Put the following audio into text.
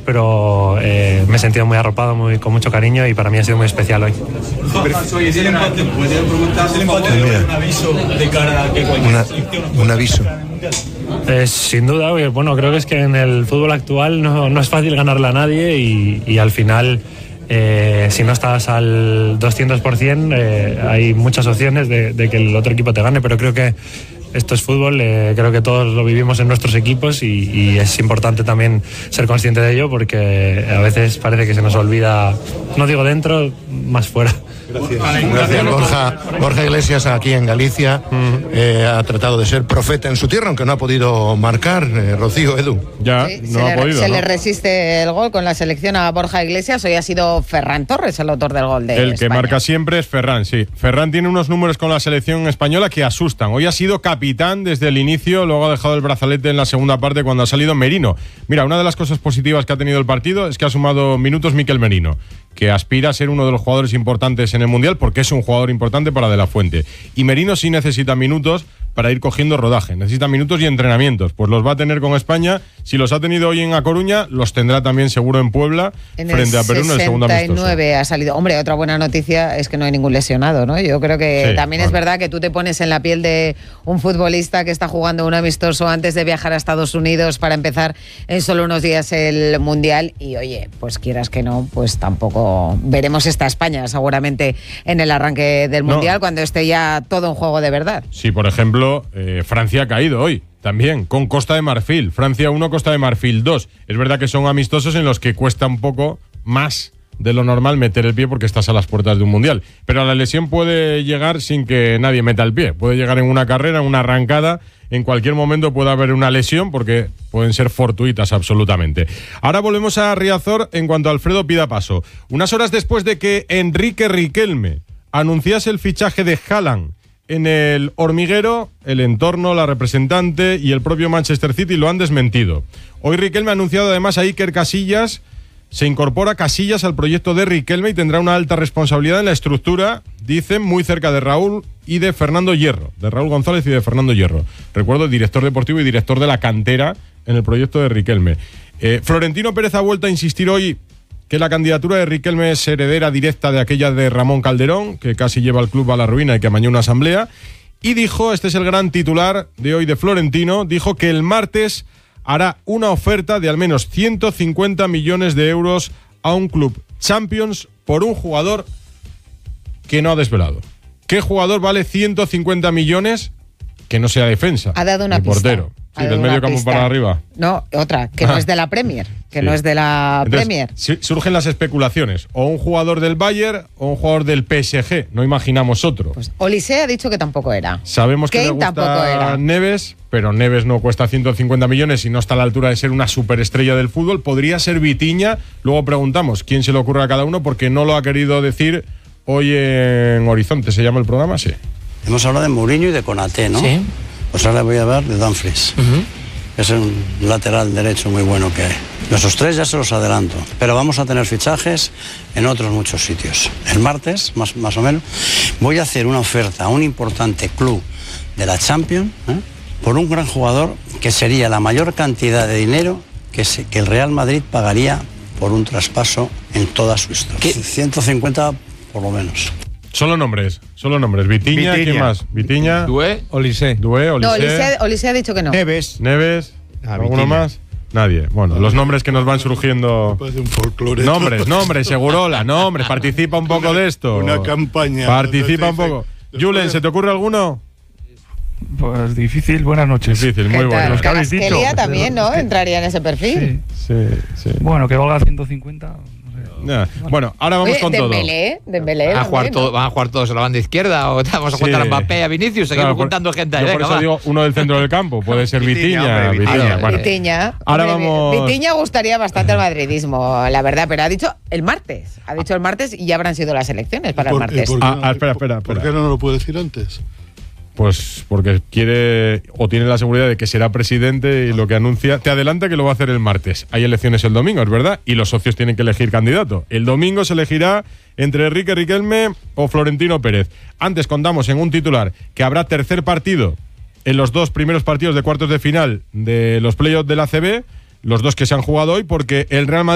pero me he sentido muy arropado, con mucho cariño, y para mí ha sido muy especial hoy. Un aviso. Sin duda, bueno, creo que es que en el fútbol actual no es fácil ganarle a nadie, y al final, si no estás al 200%, hay muchas opciones de que el otro equipo te gane, pero creo que esto es fútbol, creo que todos lo vivimos en nuestros equipos, y es importante también ser consciente de ello, porque a veces parece que se nos olvida, no digo dentro, más fuera. Gracias. Borja Iglesias, aquí en Galicia, ha tratado de ser profeta en su tierra, aunque no ha podido marcar. Rocío, Edu. Ya, sí, no ha podido. Se le resiste el gol con la selección a Borja Iglesias. Hoy ha sido Ferran Torres el autor del gol de El España. que marca siempre es Ferran, sí. Ferran tiene unos números con la selección española que asustan. Hoy ha sido capitán desde el inicio, luego ha dejado el brazalete en la segunda parte cuando ha salido Merino. Mira, una de las cosas positivas que ha tenido el partido es que ha sumado minutos Mikel Merino, que aspira a ser uno de los jugadores importantes en el Mundial, porque es un jugador importante para De La Fuente. Y Merino sí necesita minutos para ir cogiendo rodaje, necesita minutos y entrenamientos. Pues los va a tener con España. Si los ha tenido hoy en A Coruña, los tendrá también seguro en Puebla, frente a Perú en el segundo amistoso. 69 ha salido. Hombre, otra buena noticia es que no hay ningún lesionado, ¿no? Yo creo que sí, también es verdad que tú te pones en la piel de un futbolista que está jugando un amistoso antes de viajar a Estados Unidos para empezar en solo unos días el Mundial, y oye, pues quieras que no, pues tampoco veremos esta España seguramente en el arranque del Mundial, cuando esté ya todo un juego de verdad. Sí, por ejemplo, Francia ha caído hoy también, con Costa de Marfil. Francia 1, Costa de Marfil 2. Es verdad que son amistosos en los que cuesta un poco más de lo normal meter el pie, porque estás a las puertas de un Mundial. Pero la lesión puede llegar sin que nadie meta el pie. Puede llegar en una carrera, en una arrancada. En cualquier momento puede haber una lesión, porque pueden ser fortuitas absolutamente. Ahora volvemos a Riazor en cuanto Alfredo pida paso. Unas horas después de que Enrique Riquelme anunciase el fichaje de Haaland en el hormiguero, el entorno, la representante y el propio Manchester City lo han desmentido. Hoy Riquelme ha anunciado además a Iker Casillas. Se incorpora Casillas al proyecto de Riquelme y tendrá una alta responsabilidad en la estructura, dicen, muy cerca de Raúl y de Fernando Hierro, de Raúl González y de Fernando Hierro. Recuerdo, director deportivo y director de la cantera en el proyecto de Riquelme. Florentino Pérez ha vuelto a insistir hoy que la candidatura de Riquelme es heredera directa de aquella de Ramón Calderón, que casi lleva al club a la ruina y que amañó una asamblea. Y dijo, este es el gran titular de hoy de Florentino, dijo que el martes hará una oferta de al menos 150 millones de euros a un club Champions por un jugador que no ha desvelado. ¿Qué jugador vale 150 millones que no sea defensa? Ha dado una ni pista. portero. Sí, del medio campo para arriba. No, otra, que no es de la Premier. Que sí. No es de la Entonces, Premier. Surgen las especulaciones. O un jugador del Bayern o un jugador del PSG. No imaginamos otro. Pues Olise ha dicho que tampoco era. Sabemos que Kane le gusta tampoco era. Neves, pero Neves no cuesta 150 millones y no está a la altura de ser una superestrella del fútbol. Podría ser Vitinha. Luego preguntamos quién se le ocurre a cada uno, porque no lo ha querido decir hoy en Horizonte. ¿Se llama el programa? Sí. Hemos hablado de Mourinho y de Konaté, ¿no? Sí. Pues ahora voy a hablar de Dumfries. Es un lateral derecho muy bueno que hay. Nuestros tres ya se los adelanto, pero vamos a tener fichajes en otros muchos sitios. El martes, más o menos, voy a hacer una oferta a un importante club de la Champions, por un gran jugador que sería la mayor cantidad de dinero que el Real Madrid pagaría por un traspaso en toda su historia. ¿Qué? 150 por lo menos. Solo nombres. Vitinha, ¿quién más? Vitinha. Dué, Olise. No, Olise ha dicho que no. Neves. ¿Alguno más? Nadie. Bueno, los nombres que nos van surgiendo. Parece un folclore. Nombres, Segurola, nombres. Participa un poco de esto. Una campaña. Participa un poco. Julen, ¿se te ocurre alguno? Pues difícil, buenas noches. Difícil, muy bueno. Los que habéis dicho. Kvaratskhelia también, ¿no? Entraría en ese perfil. Sí. Bueno, que valga 150. Bueno, ahora vamos con todo. Dembélé. ¿Van a jugar todos a la banda izquierda o vamos a contar a Mbappé, a Vinicius? Seguimos juntando gente ahí. Yo por eso digo uno del centro del campo. Puede ser Vitinha. Vitinha. Ahora vamos. Vitinha gustaría bastante al madridismo, la verdad, pero ha dicho el martes. Ha dicho el martes y ya habrán sido las elecciones para el martes. Espera. ¿Por qué no lo puede decir antes? Pues porque quiere o tiene la seguridad de que será presidente y lo que anuncia. Te adelanta que lo va a hacer el martes. Hay elecciones el domingo, es verdad, y los socios tienen que elegir candidato. El domingo se elegirá entre Enrique Riquelme o Florentino Pérez. Antes contamos en un titular que habrá tercer partido en los dos primeros partidos de cuartos de final de los playoffs del ACB, los dos que se han jugado hoy, porque el Real Madrid